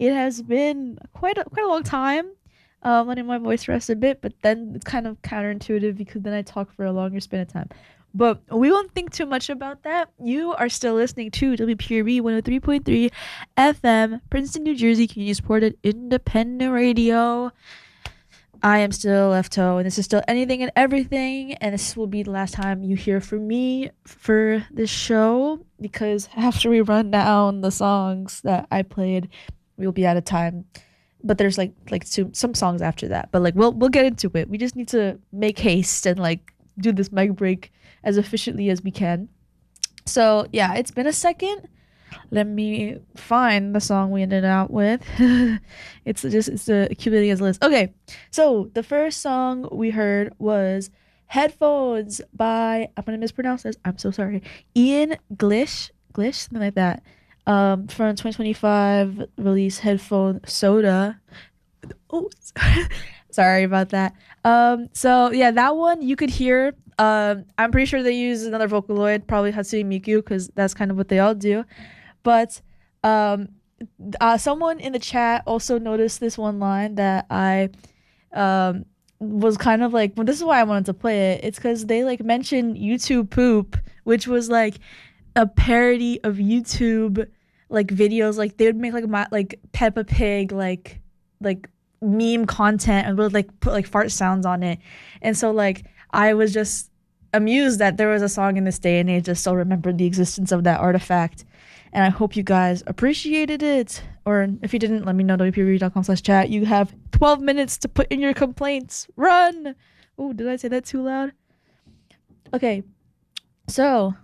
It has been quite a long time. Letting my voice rest a bit, but then it's kind of counterintuitive because then I talk for a longer span of time. But we won't think too much about that. You are still listening to WPRB 103.3 FM, Princeton, New Jersey, community supported independent radio. I am still Lefto, and this is still anything and everything. And this will be the last time you hear from me for this show because after we run down the songs that I played, we'll be out of time. But there's some songs after that. But like we'll get into it. We just need to make haste and like do this mic break as efficiently as we can. So yeah, it's been a second. Let me find the song we ended out with. It's accumulating as a list. Okay, so the first song we heard was Headphones by, I'm gonna mispronounce this, I'm so sorry, Ian Glish, something like that. From 2025 release Headphone Soda. Oh, sorry about that. So yeah, that one you could hear. I'm pretty sure they use another Vocaloid, probably Hatsune Miku, because that's kind of what they all do. But someone in the chat also noticed this one line that I was kind of like, well, this is why I wanted to play it. It's because they like mentioned YouTube Poop, which was like a parody of YouTube like videos. Like they would make like Peppa Pig like meme content and would like put like fart sounds on it. And so like I was just amused that there was a song in this day and age that still remembered the existence of that artifact. And I hope you guys appreciated it. Or if you didn't, let me know, wpb.com/chat. You have 12 minutes to put in your complaints. Run! Oh, did I say that too loud? Okay. So,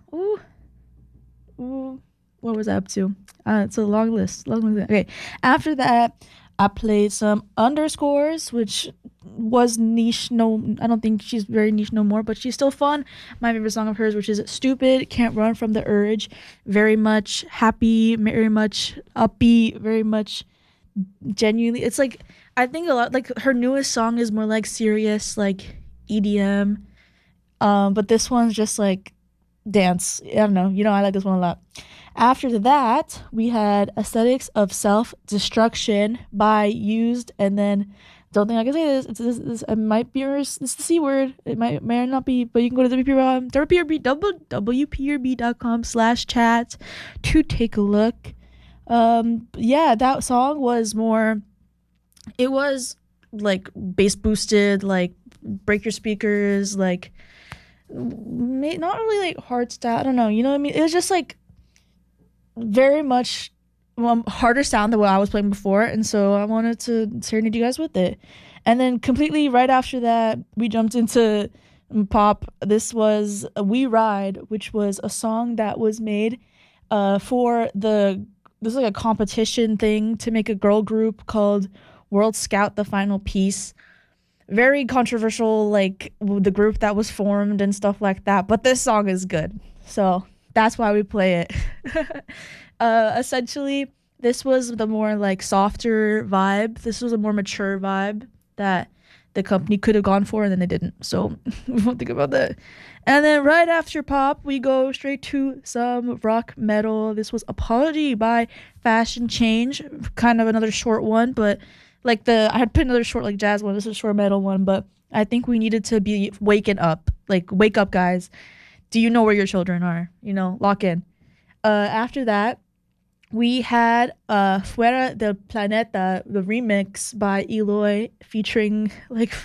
what was I up to? It's a long list. Okay. After that, I played some Underscores, which was niche. No, I don't think she's very niche no more, but she's still fun. My favorite song of hers, which is Stupid, Can't Run From the Urge. Very much happy, very much upbeat, very much genuinely. It's like, I think a lot, like her newest song is more like serious, like EDM. But this one's just like dance. I don't know. I like this one a lot. After that, we had Aesthetics of Self-Destruction by Used, and then don't think I can say this. It might be it's the C word. It may not be, but you can go to wprb.com/chat to take a look. Yeah, that song was more. It was like bass boosted, like break your speakers, like not really like hard style. I don't know. You know what I mean? It was just like very much harder sound than what I was playing before, and so I wanted to serenade you guys with it. And then completely right after that, we jumped into pop. This was We Ride, which was a song that was made for this is like a competition thing to make a girl group called World Scout The Final Piece. Very controversial, like the group that was formed and stuff like that, but this song is good, so that's why we play it. Essentially, this was the more like softer vibe. This was a more mature vibe that the company could have gone for, and then they didn't. So we won't think about that. And then right after pop, we go straight to some rock metal. This was Apology by Fashion Change. Kind of another short one, but like I had put another short like jazz one. This is a short metal one, but I think we needed to be waking up. Like, wake up, guys. Do you know where your children are? Lock in. After that, we had Fuera del Planeta, the remix by Eloy, featuring like